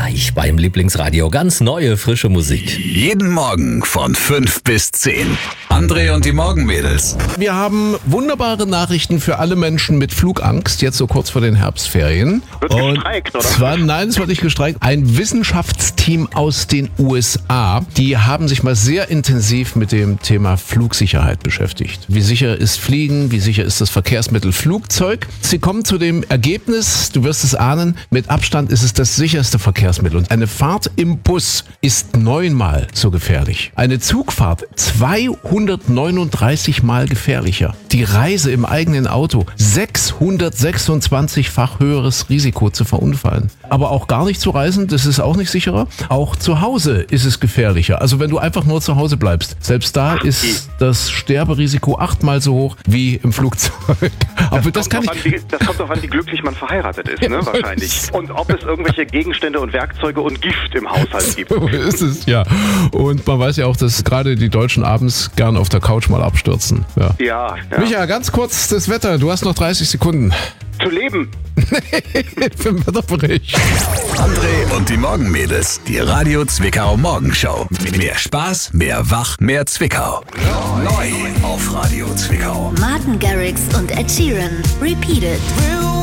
gleich beim Lieblingsradio ganz neue, frische Musik. Jeden Morgen von 5 bis 10. André und die Morgenmädels. Wir haben wunderbare Nachrichten für alle Menschen mit Flugangst, jetzt so kurz vor den Herbstferien. Wird gestreikt, oder? Nein, es wird nicht gestreikt. Ein Wissenschaftsteam aus den USA, die haben sich mal sehr intensiv mit dem Thema Flugsicherheit beschäftigt. Wie sicher ist Fliegen? Wie sicher ist das Verkehrsmittel Flugzeug? Sie kommen zu dem Ergebnis, du wirst es ahnen, mit Abstand ist es das sicherste Verkehrsmittel. Und eine Fahrt im Bus ist 9-mal so gefährlich. Eine Zugfahrt 239 Mal gefährlicher. Die Reise im eigenen Auto 626-fach höheres Risiko zu verunfallen. Aber auch gar nicht zu reisen, das ist auch nicht sicherer. Auch zu Hause ist es gefährlicher. Also wenn du einfach nur zu Hause bleibst, selbst da ist das Sterberisiko 8-mal so hoch wie im Flugzeug. Aber das kommt darauf an, wie glücklich man verheiratet ist, ne? Wahrscheinlich. Und ob es irgendwelche Gegenstände und Werkzeuge und Gift im Haushalt gibt. So ist es, ja. Und man weiß ja auch, dass gerade die Deutschen abends gern auf der Couch mal abstürzen. Ja. Micha, ganz kurz das Wetter. Du hast noch 30 Sekunden. Zu leben. Für den Wetterbericht. André und die Morgenmädels. Die Radio Zwickau Morgenshow. Mehr Spaß, mehr Wach, mehr Zwickau. Neu auf Radio Zwickau. Martin Garrix und Ed Sheeran. Repeated.